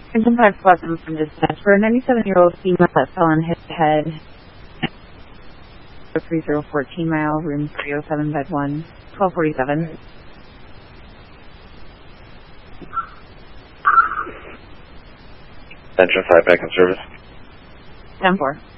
Engine 5 Pleasant from dispatch for a 97-year-old female that fell on his head. 3014 mile, room 307, bed 1, 1247. Engine 5 back in service. 10-4.